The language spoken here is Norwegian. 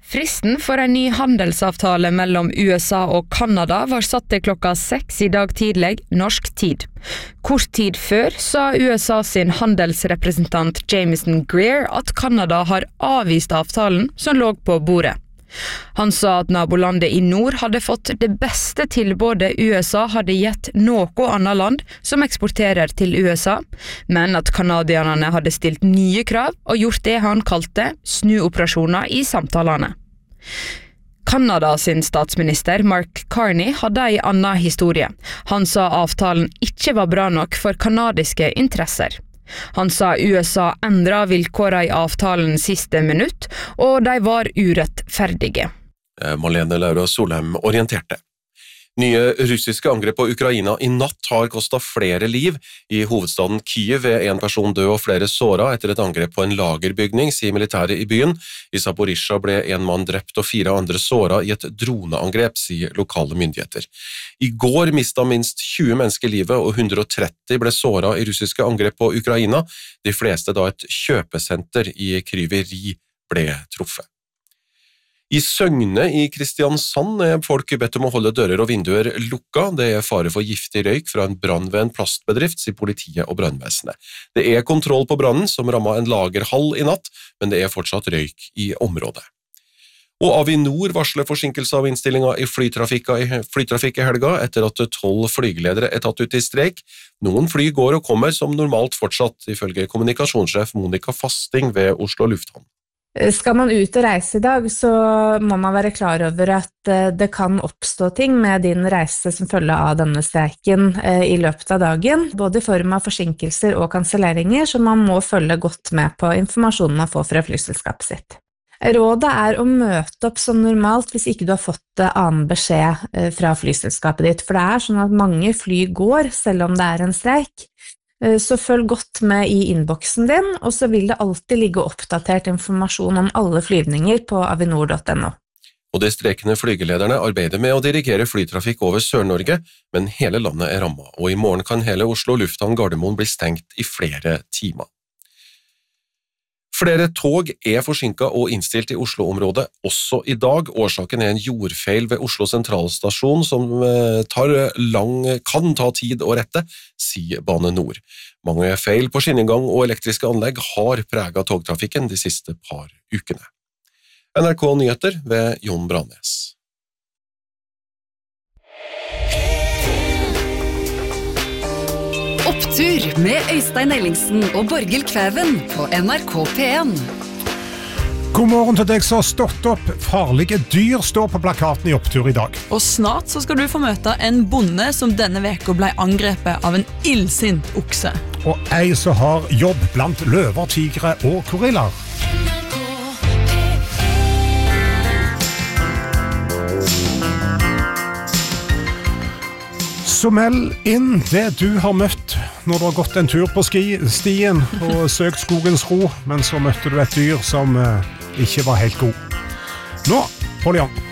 Fristen for en ny handelsavtale mellom USA og Kanada var satt til klokka 6 i dag tidlig, norsk tid. Kort tid før sa USA sin handelsrepresentant Jamieson Greer at Kanada har avvist avtalen som lå på bordet. Han sa at nabolandet i nord hadde fått det beste tilbudet USA hadde gitt noe annet land som eksporterer til USA, men at kanadierne hadde stilt nye krav og gjort det han kalte snuoperasjoner i samtalene. Kanada sin statsminister Mark Carney hadde en annen historie. Han sa avtalen ikke var bra nok for kanadiske interesser. Han sa USA endret vilkårene i avtalen siste minutt, og de var urettferdige. Malene Laura Solheim orienterte. Nye russiske angrep på Ukraina i natt har kostet flere liv. I hovedstaden Kyiv en person død og flere såret etter et angrep på en lagerbygning, sier militæret i byen. I Zaporizjzja ble en mann drept og 4 andre såret i et droneangrep, sier lokale myndigheter. I går mistet minst 20 mennesker livet og 130 ble såret i russiske angrep på Ukraina, de fleste da et kjøpesenter i Kryveri ble truffet. I Søgne i Kristiansand folk bedt om å holde dører og vinduer lukka. Det fare for giftig røyk fra en brann ved en plastbedrift, sier politiet og brannvesenet. Det kontroll på brannen som rammet en lagerhall i natt, men det fortsatt røyk i området. Og Avinor varsler forsinkelse av innstillinga i flytrafikk i helga etter at 12 flygeledere tatt ut i streik. Noen fly går og kommer som normalt fortsatt, ifølge kommunikasjonssjef Monica Fasting ved Oslo Lufthavn. Skal man ut og reise i dag, så må man være klar over at det kan oppstå ting med din reise som følge av denne streiken i løpet av dagen, både i form av forsinkelser og kanselleringer, så man må følge godt med på informasjonen man får fra flyselskapet sitt. Rådet å møte opp som normalt hvis ikke du har fått annen beskjed fra flyselskapet ditt, for det sånn at mange fly går selv om det en streik. Så følg godt med i innboksen din, og så vil det alltid ligge oppdatert informasjon om alle flyvninger på avinor.no. Og de strekende flygelederne arbeider med å dirigere flytrafikk over Sør-Norge, men hele landet rammet, og i morgen kan hele Oslo Lufthavn Gardermoen bli stengt i flere timer. Flere tog forsinket og innstilt i Oslo-området også i dag. Årsaken en jordfeil ved Oslo sentralstasjon som kan ta tid å rette, sier Bane Nor. Mange feil på skinnegang og elektriske anlegg har preget togtrafikken de siste par ukene. NRK Nyheter ved Jon Brannes. Opptur med Øystein Ellingsen og Borghild Kvæven på NRK P1. God morgen til deg som har stått opp. Farlige dyr står på plakaten i Opptur i dag. Og snart så skal du få møte en bonde som denne veka ble angrepet av en illsint okse. Og ei som har jobb blant løver, tigre og gorillaer. Så meld inn det du har møtt når du har gått en tur på stien og søkt skogens ro, men så møtte du et dyr som ikke var helt god. Nå, hold igjen.